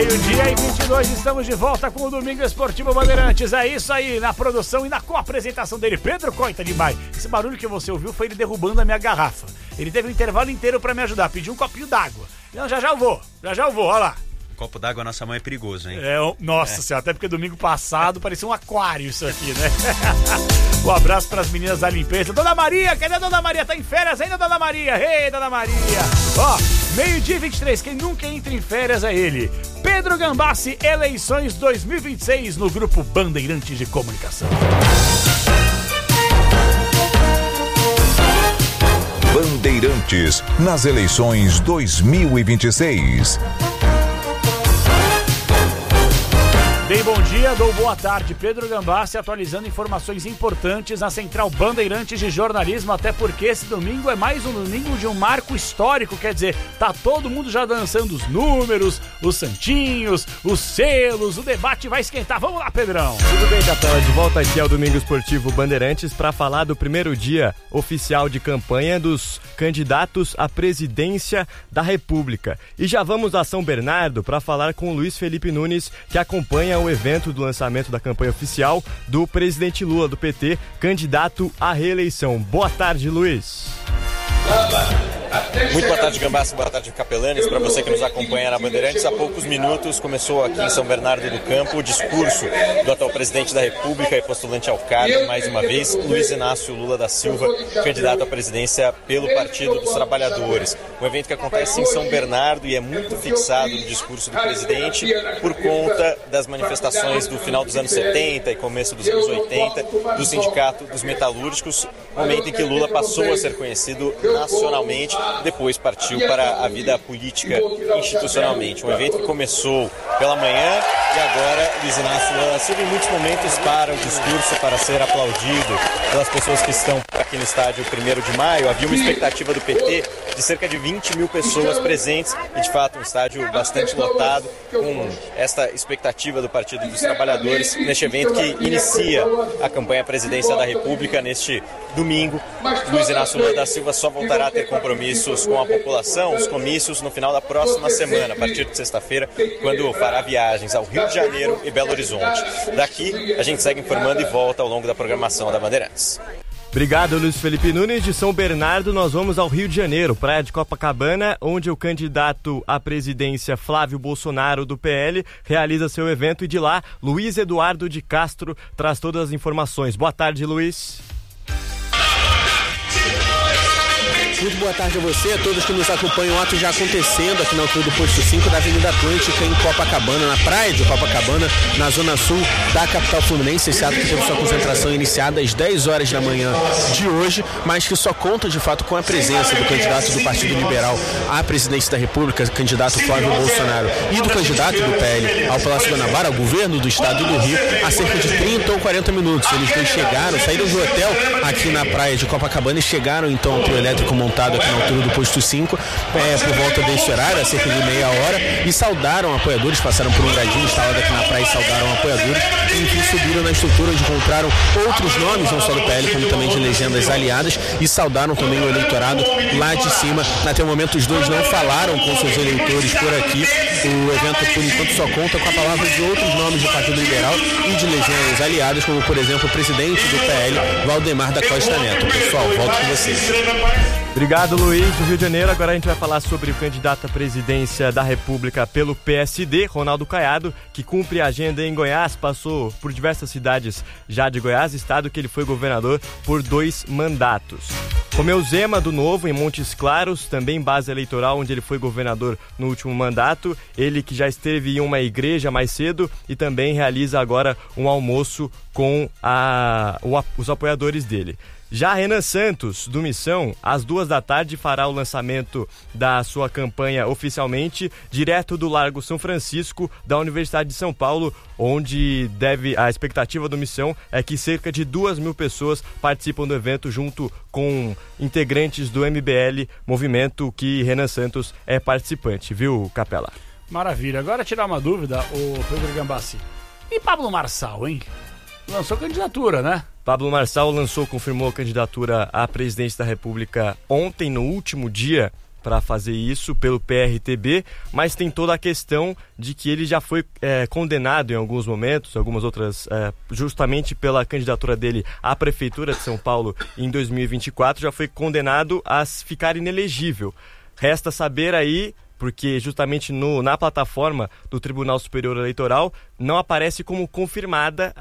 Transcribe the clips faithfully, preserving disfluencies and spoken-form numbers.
Meio-dia e vinte e dois, estamos de volta com o Domingo Esportivo Bandeirantes. É isso aí, na produção e na co-apresentação dele, Pedro Coita de Maio. Esse barulho que você ouviu foi ele derrubando a minha garrafa. Ele teve um intervalo inteiro pra me ajudar, pediu um copinho d'água. Não, já já eu vou, já já eu vou, olha lá. Um copo d'água na nossa mão é perigoso, hein? É, nossa é. senhora, até porque domingo passado parecia um aquário isso aqui, né? Um abraço pras meninas da limpeza. Dona Maria, cadê a Dona Maria? Tá em férias ainda, Dona Maria? Ei, Dona Maria! Ó, meio-dia e vinte e três, quem nunca entra em férias é ele. Pedro Gambassi, eleições dois mil e vinte e seis no Grupo Bandeirantes de Comunicação. Bandeirantes nas eleições dois mil e vinte e seis. Bem, bom dia, dou boa tarde. Pedro Gambassi atualizando informações importantes na Central Bandeirantes de Jornalismo, até porque esse domingo é mais um domingo de um marco histórico, quer dizer, tá todo mundo já dançando os números, os santinhos, os selos, o debate vai esquentar. Vamos lá, Pedrão! Tudo bem, Capela? De volta aqui ao Domingo Esportivo Bandeirantes para falar do primeiro dia oficial de campanha dos candidatos à presidência da República. E já vamos a São Bernardo para falar com o Luiz Felipe Nunes, que acompanha o evento do lançamento da campanha oficial do presidente Lula do P T, candidato à reeleição. Boa tarde, Luiz. Muito boa tarde, Gambassi, boa tarde, Capelanes, para você que nos acompanha na Bandeirantes. Há poucos minutos começou aqui em São Bernardo do Campo o discurso do atual presidente da República e postulante ao cargo, mais uma vez, Luiz Inácio Lula da Silva, candidato à presidência pelo Partido dos Trabalhadores. Um evento que acontece em São Bernardo e é muito fixado no discurso do presidente por conta das manifestações do final dos anos setenta e começo dos anos oitenta do Sindicato dos Metalúrgicos, momento em que Lula passou a ser conhecido nacionalmente, depois partiu para a vida política institucionalmente. Um evento que começou pela manhã e agora Luiz Inácio Lula da Silva em muitos momentos para o discurso, para ser aplaudido pelas pessoas que estão aqui no estádio primeiro de maio. Havia uma expectativa do P T de cerca de vinte mil pessoas presentes e de fato um estádio bastante lotado, com esta expectativa do Partido dos Trabalhadores neste evento que inicia a campanha à presidência da República neste domingo. Luiz Inácio Lula da Silva só voltará a ter compromissos com a população, os comícios no final da próxima semana, a partir de sexta-feira, quando fará viagens ao Rio de Janeiro e Belo Horizonte. Daqui a gente segue informando e volta ao longo da programação da Bandeirantes. Obrigado, Luiz Felipe Nunes. De São Bernardo, nós vamos ao Rio de Janeiro, praia de Copacabana, onde o candidato à presidência Flávio Bolsonaro, do P L, realiza seu evento, e de lá, Luiz Eduardo de Castro traz todas as informações. Boa tarde, Luiz. Muito boa tarde a você, a todos que nos acompanham. O ato já acontecendo aqui na altura do Posto cinco da Avenida Atlântica, em Copacabana, na praia de Copacabana, na zona sul da capital fluminense. Esse ato que teve sua concentração iniciada às dez horas da manhã de hoje, mas que só conta de fato com a presença do candidato do Partido Liberal à presidência da República, candidato Flávio Bolsonaro, e do candidato do P L ao Palácio Guanabara, ao governo do estado do Rio, há cerca de trinta ou quarenta minutos. Eles dois chegaram, saíram do hotel aqui na praia de Copacabana e chegaram então ao trio elétrico montado aqui na altura do Posto cinco, é, por volta desse horário, há cerca de meia hora, e saudaram apoiadores, passaram por um gradinho instalado aqui na praia e saudaram apoiadores, e enfim subiram na estrutura, onde encontraram outros nomes, não só do P L, como também de legendas aliadas, e saudaram também o eleitorado lá de cima. Até o momento os dois não falaram com seus eleitores por aqui. O evento, por enquanto, só conta com a palavra de outros nomes do Partido Liberal e de legendas aliadas, como, por exemplo, o presidente do P L, Valdemar da Costa Neto. Pessoal, volto com vocês. Obrigado, Luiz, do Rio de Janeiro. Agora a gente vai falar sobre o candidato à presidência da República pelo P S D, Ronaldo Caiado, que cumpre a agenda em Goiás, passou por diversas cidades já de Goiás, estado que ele foi governador por dois mandatos. Romeu Zema, do Novo, em Montes Claros, também base eleitoral, onde ele foi governador no último mandato. Ele que já esteve em uma igreja mais cedo e também realiza agora um almoço com a, o, os apoiadores dele. Já Renan Santos, do Missão, às duas da tarde fará o lançamento da sua campanha oficialmente, direto do Largo São Francisco, da Universidade de São Paulo, onde deve a expectativa do Missão é que cerca de duas mil pessoas participam do evento, junto com integrantes do M B L, movimento que Renan Santos é participante, viu, Capela? Maravilha. Agora tirar uma dúvida, o Pedro Gambassi. E Pablo Marçal, hein? Lançou candidatura, né? Pablo Marçal lançou, confirmou a candidatura à presidência da República ontem, no último dia para fazer isso pelo P R T B, mas tem toda a questão de que ele já foi é, condenado em alguns momentos, algumas outras, é, justamente pela candidatura dele à Prefeitura de São Paulo em dois mil e vinte e quatro, já foi condenado a ficar inelegível. Resta saber aí, porque justamente no, na plataforma do Tribunal Superior Eleitoral não aparece como confirmada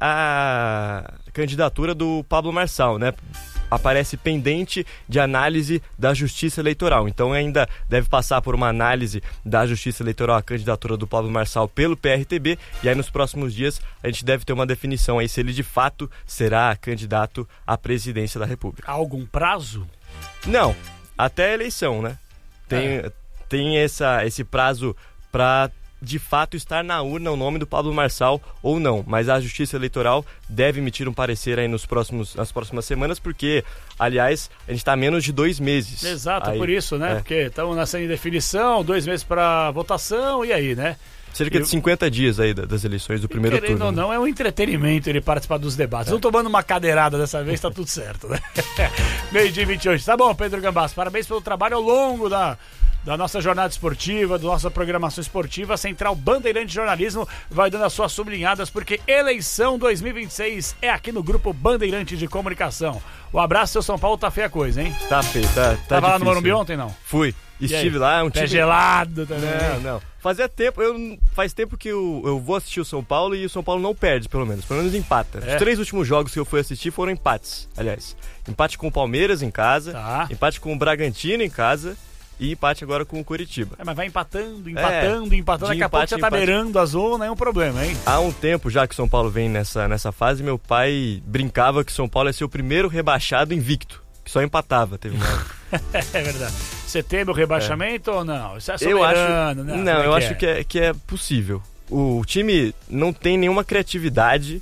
a candidatura do Pablo Marçal, né? Aparece pendente de análise da Justiça Eleitoral. Então ainda deve passar por uma análise da Justiça Eleitoral a candidatura do Pablo Marçal pelo P R T B, e aí nos próximos dias a gente deve ter uma definição aí se ele de fato será candidato à presidência da República. Há algum prazo? Não, até a eleição, né? Tem, é. tem essa, esse prazo para de fato estar na urna o nome do Pablo Marçal ou não, mas a Justiça Eleitoral deve emitir um parecer aí nos próximos, nas próximas semanas, porque, aliás, a gente está há menos de dois meses. Exato, aí, por isso, né? É. Porque estamos nessa indefinição, dois meses para votação, e aí, né? Cerca de cinquenta dias aí das eleições do primeiro turno. Querendo ou não, é um entretenimento ele participar dos debates. É. Não tomando uma cadeirada dessa vez, tá tudo certo, né? Meio-dia e vinte e oito. Tá bom, Pedro Gambás, parabéns pelo trabalho ao longo da... da nossa jornada esportiva, da nossa programação esportiva. Central Bandeirante de Jornalismo vai dando as suas sublinhadas, porque eleição dois mil e vinte e seis é aqui no Grupo Bandeirante de Comunicação. Um abraço, seu São Paulo, tá feia a coisa, hein? Tá feio, tá, tá Tava difícil. lá no Morumbi ontem, não? Fui, estive lá, um Pé time... gelado também. Não, não. Fazia tempo, eu, faz tempo que eu, eu vou assistir o São Paulo e o São Paulo não perde, pelo menos. Pelo menos empata. É. Os três últimos jogos que eu fui assistir foram empates, aliás. Empate com o Palmeiras em casa, tá. Empate com o Bragantino em casa e empate agora com o Coritiba. É, mas vai empatando, empatando, é, empatando. Daqui a pouco você tá empate. beirando a zona, é um problema, hein? Há um tempo já que o São Paulo vem nessa, nessa fase, meu pai brincava que o São Paulo ia ser o primeiro rebaixado invicto, que só empatava, teve uma... É verdade. Você teme o rebaixamento é. ou não? Isso é eu acho, né? Não, é eu acho é? Que, é, que é possível. O, o time não tem nenhuma criatividade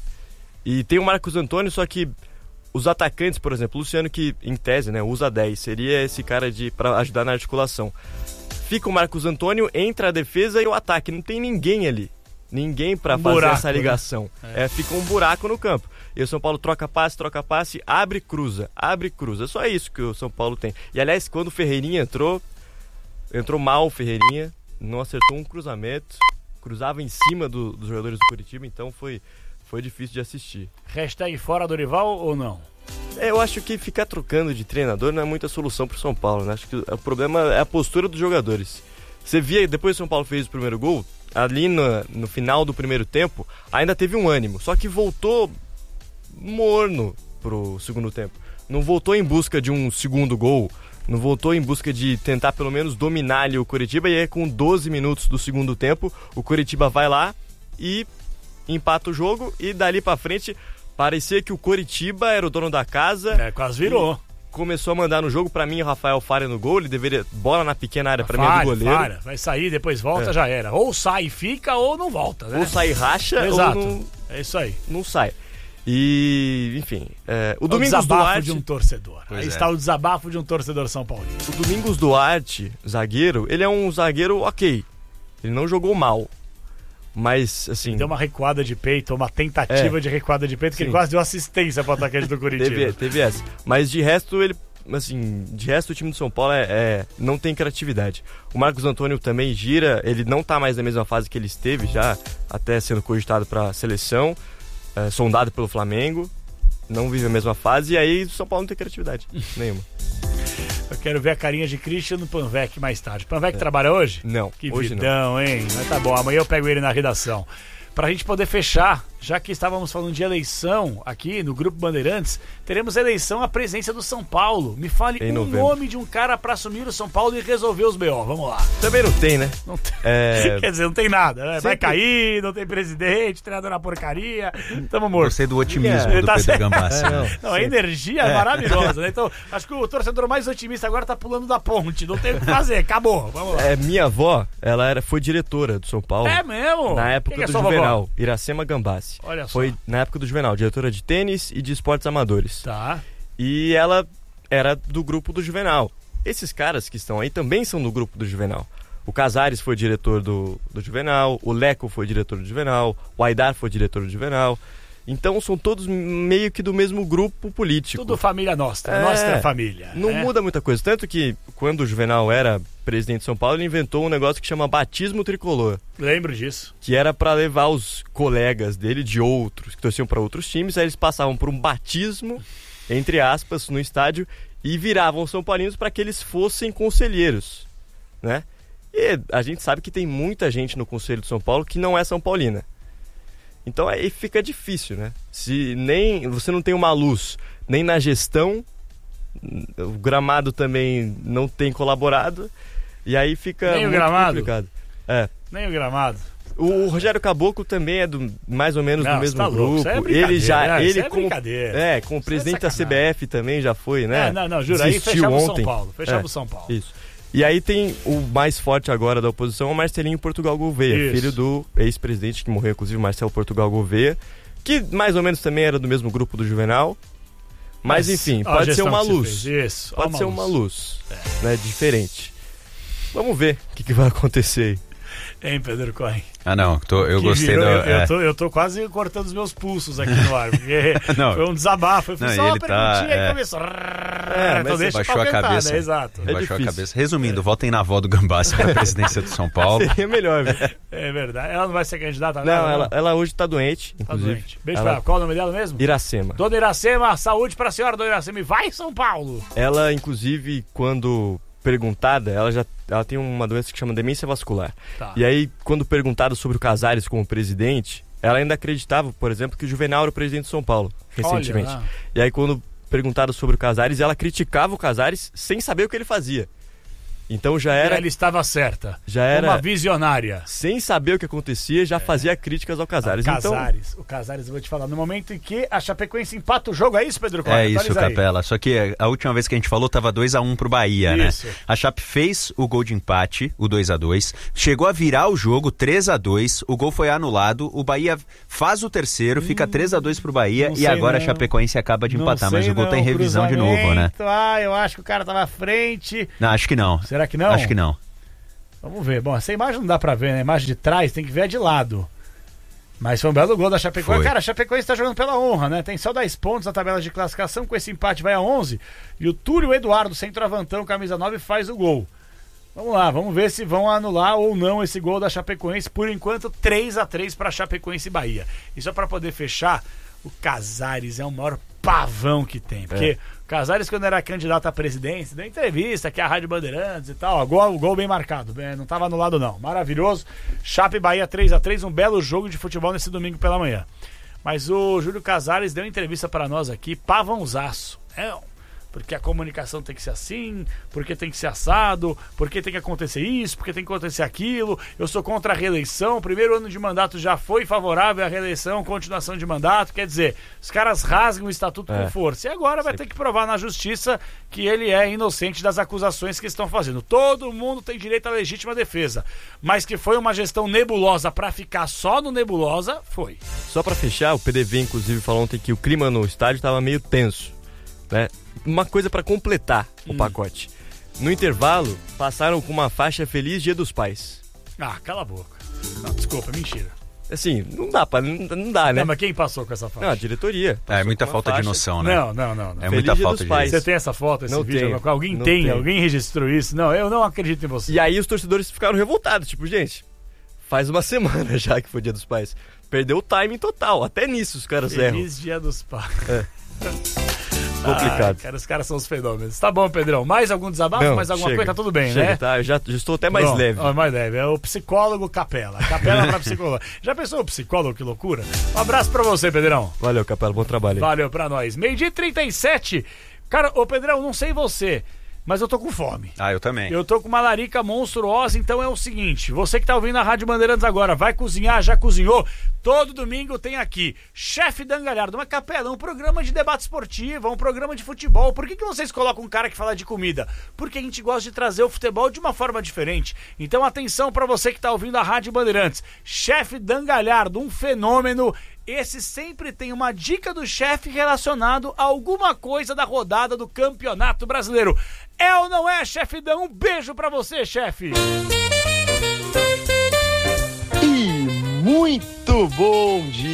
e tem o Marcos Antônio, só que os atacantes, por exemplo, o Luciano, que em tese, né, usa dez, seria esse cara de para ajudar na articulação. Fica o Marcos Antônio, entra a defesa e o ataque, não tem ninguém ali. Ninguém para um fazer buraco, essa ligação. Né? É. É, fica um buraco no campo. E o São Paulo troca passe, troca passe, abre e cruza, abre e cruza. Só isso que o São Paulo tem. E aliás, quando o Ferreirinha entrou, entrou mal o Ferreirinha, não acertou um cruzamento, cruzava em cima do, dos jogadores do Coritiba, então foi, foi difícil de assistir. Hashtag fora Dorival ou não? É, eu acho que ficar trocando de treinador não é muita solução pro São Paulo, né? Acho que o problema é a postura dos jogadores. Você via, depois que o São Paulo fez o primeiro gol, ali no, no final do primeiro tempo, ainda teve um ânimo, só que voltou morno pro segundo tempo. Não voltou em busca de um segundo gol, não voltou em busca de tentar pelo menos dominar ali o Coritiba, e aí com doze minutos do segundo tempo, o Coritiba vai lá e empata o jogo, e dali pra frente parecia que o Coritiba era o dono da casa. É, quase virou. Começou a mandar no jogo, pra mim o Rafael Faria no gol, ele deveria, bola na pequena área, pra mim é do goleiro. Faria, vai sair, depois volta, é. já era. Ou sai e fica, ou não volta, né? Ou sai e racha, exato. Ou não... É isso aí. Não sai. E, enfim, é, o, o Domingos desabafo Duarte... de um torcedor. Pois aí é. está o desabafo de um torcedor São Paulino. O Domingos Duarte, zagueiro, ele é um zagueiro ok. Ele não jogou mal. Mas, assim... Deu uma recuada de peito, uma tentativa é. de recuada de peito, que Sim. ele quase deu assistência pro atacante do Coritiba. teve, teve essa. Mas de resto, ele... Assim, de resto o time do São Paulo é, é, não tem criatividade. O Marcos Antônio também gira, ele não tá mais na mesma fase que ele esteve, já até sendo cogitado pra seleção, é, sondado pelo Flamengo, não vive a mesma fase, e aí o São Paulo não tem criatividade nenhuma. Eu quero ver a carinha de Christian no Panvec mais tarde. Panvec é. trabalha hoje? Não, que hoje vidão, não. hein? Mas tá bom, amanhã eu pego ele na redação. Pra gente poder fechar, já que estávamos falando de eleição aqui no Grupo Bandeirantes, teremos eleição à presidência do São Paulo. Me fale em um novembro. nome de um cara pra assumir o São Paulo e resolver os B O. Vamos lá. Também não tem, né? Não tem. É... Quer dizer, não tem nada, né? Sempre... Vai cair, não tem presidente, treinador na porcaria. Tamo morto. Gostei do otimismo é. do tá Pedro Gambassi. É, não, não, a energia é maravilhosa, né? Então, acho que o torcedor mais otimista agora tá pulando da ponte. Não tem o que fazer, acabou. Vamos lá. É, minha avó, ela era, foi diretora do São Paulo. É mesmo? Na época que que do é Juvenal, Iracema Gambassi. Olha só. Foi na época do Juvenal, diretora de tênis e de esportes amadores. Tá. E ela era do grupo do Juvenal. Esses caras que estão aí também são do grupo do Juvenal. O Casares foi diretor do, do Juvenal, o Leco foi diretor do Juvenal, o Aidar foi diretor do Juvenal. Então são todos meio que do mesmo grupo político. Tudo família nossa, É, nossa família. Não né? muda muita coisa. Tanto que quando o Juvenal era presidente de São Paulo, ele inventou um negócio que chama batismo tricolor. Lembro disso. Que era pra levar os colegas dele de outros, que torciam pra outros times, aí eles passavam por um batismo, entre aspas, no estádio e viravam São Paulinos para que eles fossem conselheiros, né? E a gente sabe que tem muita gente no Conselho de São Paulo que não é São Paulina. Então aí fica difícil, né? Se nem você não tem uma luz, nem na gestão, o gramado também não tem colaborado, e aí fica nem muito o gramado. complicado. É. Nem o gramado. O Rogério Caboclo também é do, mais ou menos não, do mesmo tá grupo. Isso é ele já, né? ele isso é como, é, como isso presidente é da C B F também já foi, né? É, não, não, jura, Desistiu aí fechamos ontem. São Paulo, fechamos é, São Paulo. Isso. E aí tem o mais forte agora da oposição, o Marcelinho Portugal Gouveia, Isso. filho do ex-presidente que morreu, inclusive, Marcelo Portugal Gouveia, que mais ou menos também era do mesmo grupo do Juvenal. Mas, Mas enfim, pode ser uma luz. Isso, pode uma ser luz. uma luz, é. né, diferente. Vamos ver o que, que vai acontecer aí. Hein, Pedro Cohen? Ah, não, tô, eu Que gostei virou, da... eu, é. eu, tô, eu tô quase cortando os meus pulsos aqui no ar, porque Não. foi um desabafo. Eu fiz Não, só uma ele tá, perguntinha é. e começou. É, então mas deixa baixou pra a cantar, cabeça. né? Exato. Ele É baixou a difícil. cabeça. Resumindo, votem na avó do Gambassi para a presidência do São Paulo. Seria melhor, viu? É verdade. Ela não vai ser candidata? Não, nada, ela, ela hoje tá doente, Tá inclusive. doente. Beijo ela... pra ela. Qual o nome dela mesmo? Iracema. Dona Iracema, saúde pra senhora, Dona Iracema. E vai, São Paulo! Ela, inclusive, quando perguntada, ela já ela tem uma doença que chama demência vascular. Tá. E aí, quando perguntada sobre o Casares como presidente, ela ainda acreditava, por exemplo, que o Juvenal era o presidente de São Paulo, recentemente. Olha, e aí, quando perguntada sobre o Casares, ela criticava o Casares sem saber o que ele fazia. Então já era... Ela estava certa. Já era... Uma visionária. Sem saber o que acontecia, já fazia críticas ao Casares. O Então, Casares, o Casares, eu vou te falar, no momento em que a Chapecoense empata o jogo, é isso, Pedro Cohen? É isso, Atualiza aí. Capela. Só que a última vez que a gente falou tava dois a um pro Bahia, Isso. né? A Chape fez o gol de empate, o dois a dois, chegou a virar o jogo três a dois, o gol foi anulado, o Bahia faz o terceiro, fica três a dois pro Bahia não e sei agora não. a Chapecoense acaba de Não empatar, mas sei o gol tá em não, revisão de novo, né? cruzamento, Ah, eu acho que o cara tava à frente. Não, acho que não. Será que não? Acho que não. Vamos ver. Bom, essa imagem não dá pra ver, né? A imagem de trás tem que ver a de lado. Mas foi um belo gol da Chapecoense. Foi. Cara, a Chapecoense tá jogando pela honra, né? Tem só dez pontos na tabela de classificação. Com esse empate vai a onze. E o Túlio Eduardo, centroavantão, camisa nove, faz o gol. Vamos lá, vamos ver se vão anular ou não esse gol da Chapecoense. Por enquanto, três a três pra Chapecoense e Bahia. E só pra poder fechar, o Casares é o maior pavão que tem. Porque o Casares, quando era candidato à presidência, deu entrevista aqui à Rádio Bandeirantes e tal. Ó, gol, gol bem marcado, bem, não estava anulado não. Maravilhoso. Chape e Bahia três a três, um belo jogo de futebol nesse domingo pela manhã. Mas o Júlio Casares deu entrevista para nós aqui, pavãozaço. É, porque a comunicação tem que ser assim, porque tem que ser assado, porque tem que acontecer isso, porque tem que acontecer aquilo. Eu sou contra a reeleição, o primeiro ano de mandato já foi favorável à reeleição, continuação de mandato. Quer dizer, os caras rasgam o estatuto É. com força. E agora vai ter que provar na justiça que ele é inocente das acusações que estão fazendo. Todo mundo tem direito à legítima defesa. Mas que foi uma gestão nebulosa para ficar só no nebulosa, foi. só pra fechar, o P D V, inclusive, falou ontem que o clima no estádio estava meio tenso, né? Uma coisa pra completar o pacote. No intervalo, passaram com uma faixa Feliz Dia dos Pais. Ah, cala a boca. Não, desculpa, mentira. Assim, não dá pra, não, não dá, né? Não, mas quem passou com essa faixa? Não, a diretoria. É passou muita com uma falta de faixa. noção, né? Não, não, não. não. É Feliz muita Dia falta dos de... Pais. Você tem essa foto, esse Não vídeo? tenho. Alguém Não tem, tenho. alguém registrou isso? Não, eu não acredito em você. E aí os torcedores ficaram revoltados, tipo, gente, faz uma semana já que foi Dia dos Pais. Perdeu o timing total, até nisso os caras erram. Feliz Dia dos Pais. É. Complicado. Ai, cara, os caras são os fenômenos. Tá bom, Pedrão. Mais algum desabafo? Não, mais alguma chega. coisa? Tá tudo bem, Chega, né? tá? Eu já, já estou até mais Pronto. leve. Ó, mais leve. É o psicólogo Capela. Capela pra psicólogo. Já pensou o psicólogo? Que loucura. Um abraço pra você, Pedrão. Valeu, Capela, bom trabalho aí. Valeu pra nós. Meio-dia e trinta e sete. Cara, ô Pedrão, não sei você, mas eu tô com fome. Ah, eu também. Eu tô com uma larica monstruosa, então é o seguinte, você que tá ouvindo a Rádio Bandeirantes agora, vai cozinhar, já cozinhou? Todo domingo tem aqui, Chefe Dan Galhardo, uma capela, um programa de debate esportivo, um programa de futebol. Por que que vocês colocam um cara que fala de comida? Porque a gente gosta de trazer o futebol de uma forma diferente. Então atenção pra você que tá ouvindo a Rádio Bandeirantes, Chefe Dan Galhardo, um fenômeno. Esse sempre tem uma dica do chefe relacionado a alguma coisa da rodada do Campeonato Brasileiro. É ou não é, chefe Dan? Um beijo pra você, chefe! E muito bom dia!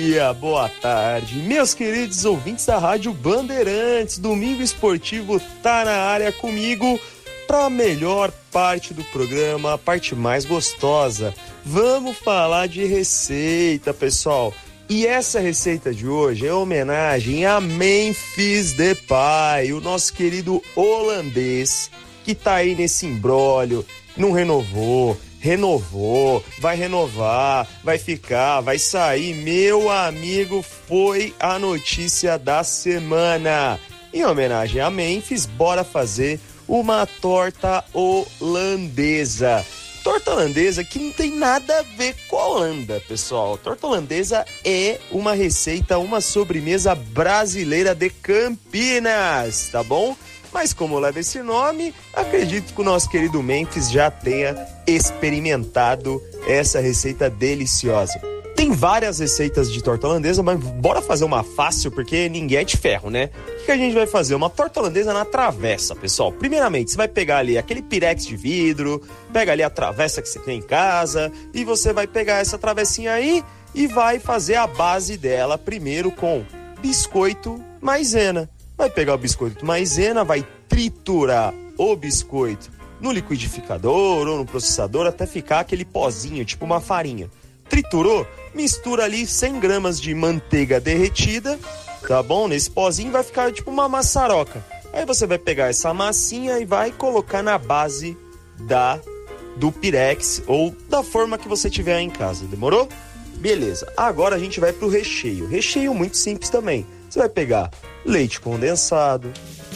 dia, boa tarde, meus queridos ouvintes da Rádio Bandeirantes. Domingo Esportivo tá na área comigo para a melhor parte do programa, a parte mais gostosa. Vamos falar de receita, pessoal. E essa receita de hoje é homenagem a Memphis Depay, o nosso querido holandês que tá aí nesse imbróglio, não renovou, renovou, vai renovar, vai ficar, vai sair. Meu amigo, foi a notícia da semana. Em homenagem a Memphis, bora fazer uma torta holandesa. Torta holandesa que não tem nada a ver com a Holanda, pessoal. Torta holandesa é uma receita, uma sobremesa brasileira de Campinas, tá bom? Mas como leva esse nome, acredito que o nosso querido Memphis já tenha experimentado essa receita deliciosa. Tem várias receitas de torta holandesa, mas bora fazer uma fácil, porque ninguém é de ferro, né? O que a gente vai fazer? Uma torta holandesa na travessa, pessoal. Primeiramente, você vai pegar ali aquele pirex de vidro, pega ali a travessa que você tem em casa, e você vai pegar essa travessinha aí e vai fazer a base dela primeiro com biscoito maisena. Vai pegar o biscoito maisena, vai triturar o biscoito no liquidificador ou no processador até ficar aquele pozinho, tipo uma farinha. Triturou, mistura ali cem gramas de manteiga derretida, tá bom? Nesse pozinho vai ficar tipo uma maçaroca. Aí você vai pegar essa massinha e vai colocar na base da do pirex ou da forma que você tiver aí em casa, demorou? Beleza, agora a gente vai pro recheio. Recheio muito simples também. Você vai pegar leite condensado,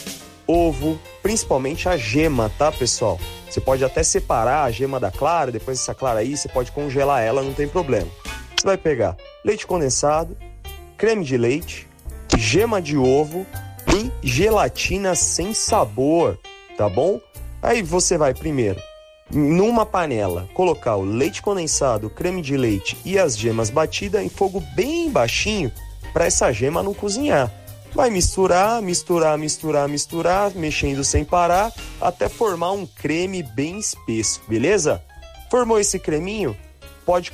ovo, principalmente a gema, tá, pessoal? Você pode até separar a gema da clara, depois dessa clara aí, você pode congelar ela, não tem problema. Você vai pegar leite condensado, creme de leite, gema de ovo e gelatina sem sabor, tá bom? Aí você vai primeiro, numa panela, colocar o leite condensado, o creme de leite e as gemas batidas em fogo bem baixinho, para essa gema não cozinhar. Vai misturar, misturar, misturar, misturar, mexendo sem parar, até formar um creme bem espesso, beleza? Formou esse creminho? Pode